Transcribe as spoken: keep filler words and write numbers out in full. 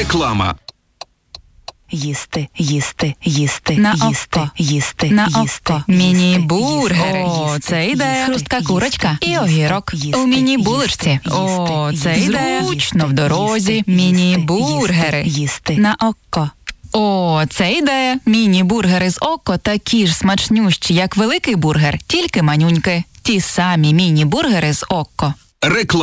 Реклама. Їсти, їсти, їсти, На їсти, око. їсти, На їсти, око. їсти, Міні-бургери. їсти, О, їсти, це ідея. їсти, Хрустка їсти, курочка і їсти, огірок. їсти, У міні-булочці. їсти, О, їсти, це їсти, ідея. їсти, Зручно в дорозі. їсти, Міні-бургери. їсти, їсти. На око. О, це ідея. Міні-бургери з око такі ж смачнющі, як великий бургер, тільки манюньки. Ті самі міні-бургери з око. Реклама.